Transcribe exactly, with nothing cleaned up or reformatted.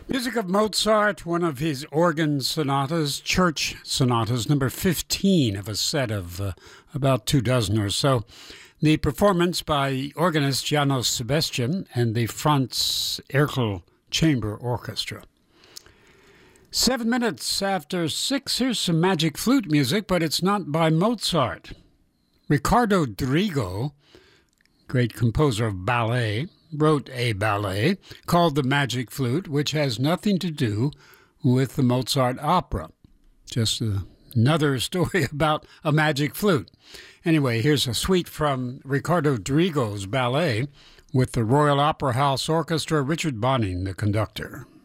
Music of Mozart, one of his organ sonatas, church sonatas, number fifteen of a set of uh, about two dozen or so. The performance by organist Janos Sebastian and the Franz Erkel Chamber Orchestra. Seven minutes after six, here's some magic flute music, but it's not by Mozart. Ricardo Drigo, great composer of ballet, wrote a ballet called The Magic Flute, which has nothing to do with the Mozart opera. Just a, another story about a magic flute. Anyway, here's a suite from Ricardo Drigo's ballet with the Royal Opera House Orchestra, Richard Bonning, the conductor.